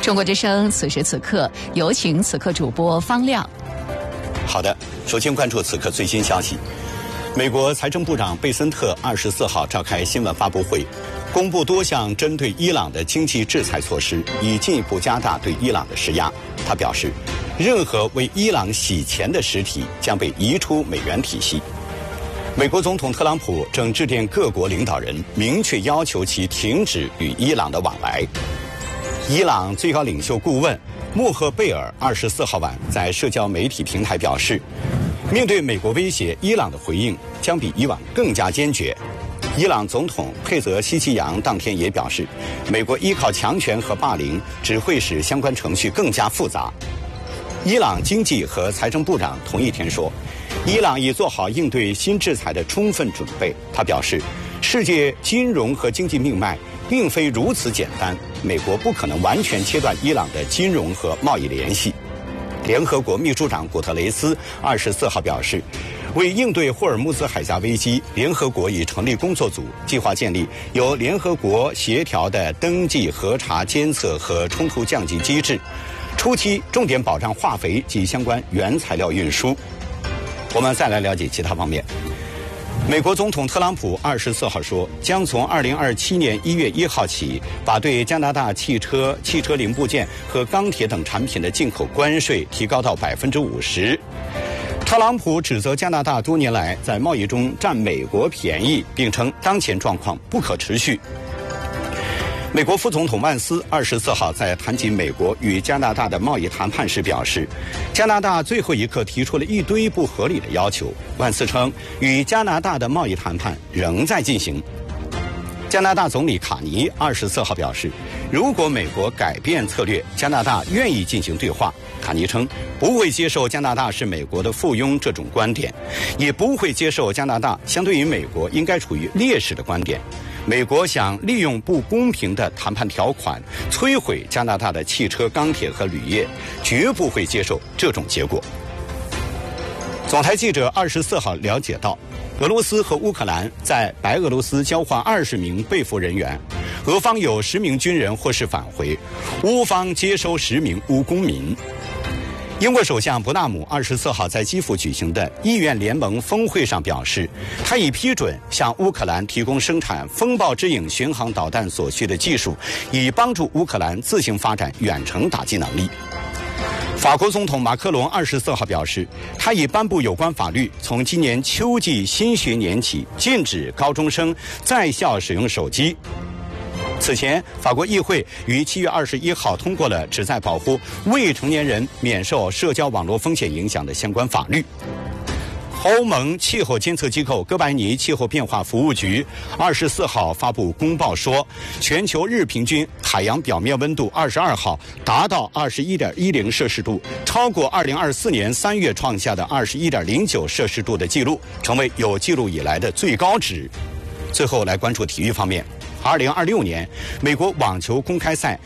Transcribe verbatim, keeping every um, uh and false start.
中国之声此时此刻有请此刻主播方亮。 好的，首先关注此刻最新消息。美国财政部长贝森特二十四号召开新闻发布会，公布多项针对伊朗的经济制裁措施，以进一步加大对伊朗的施压。他表示，任何为伊朗洗钱的实体将被移出美元体系。美国总统特朗普正致电各国领导人，明确要求其停止与伊朗的往来。伊朗最高领袖顾问穆赫贝尔二十四号晚在社交媒体平台表示，面对美国威胁，伊朗的回应将比以往更加坚决。伊朗总统佩泽西奇扬当天也表示，美国依靠强权和霸凌只会使相关程序更加复杂。伊朗经济和财政部长同一天说，伊朗已做好应对新制裁的充分准备。他表示，世界金融和经济命脉并非如此简单，美国不可能完全切断伊朗的金融和贸易联系。联合国秘书长古特雷斯二十四号表示，为应对霍尔木兹海峡危机，联合国已成立工作组，计划建立由联合国协调的登记、核查、监测和冲突降级机制，初期重点保障化肥及相关原材料运输。我们再来了解其他方面。美国总统特朗普二十四号说，将从二零二七年一月一号起，把对加拿大汽车、汽车零部件和钢铁等产品的进口关税提高到百分之五十。特朗普指责加拿大多年来在贸易中占美国便宜，并称当前状况不可持续。美国副总统万斯二十四号在谈及美国与加拿大的贸易谈判时表示，加拿大最后一刻提出了一堆不合理的要求。万斯称，与加拿大的贸易谈判仍在进行。加拿大总理卡尼二十四号表示，如果美国改变策略，加拿大愿意进行对话。卡尼称，不会接受加拿大是美国的附庸这种观点，也不会接受加拿大相对于美国应该处于劣势的观点。美国想利用不公平的谈判条款摧毁加拿大的汽车、钢铁和铝业，绝不会接受这种结果。总台记者二十四号了解到，俄罗斯和乌克兰在白俄罗斯交换二十名被俘人员，俄方有十名军人获释返回，乌方接收十名乌公民。英国首相伯纳姆二十四号在基辅举行的议院联盟峰会上表示，他已批准向乌克兰提供生产风暴之影巡航导弹所需的技术，以帮助乌克兰自行发展远程打击能力。法国总统马克龙二十四号表示，他已颁布有关法律，从今年秋季新学年起禁止高中生在校使用手机。此前，法国议会于七月二十一号通过了旨在保护未成年人免受社交网络风险影响的相关法律。欧盟气候监测机构哥白尼气候变化服务局二十四号发布公报说，全球日平均海洋表面温度二十二号达到二十一点一零摄氏度，超过二零二四年三月创下的二十一点零九摄氏度的记录，成为有记录以来的最高值。最后来关注体育方面。二零二六年美国网球公开赛